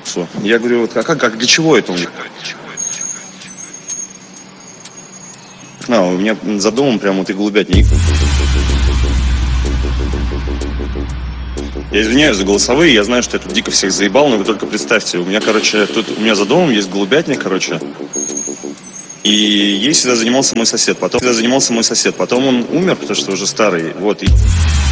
курицу. Я говорю, вот, как для чего это? Он говорит, у меня за домом прям вот и голубятник. Я извиняюсь за голосовые, я знаю, что я тут дико всех заебал, но вы только представьте, у меня, короче, у меня за домом есть голубятник, короче, и ей всегда занимался мой сосед, потом он умер, потому что уже старый, вот, и...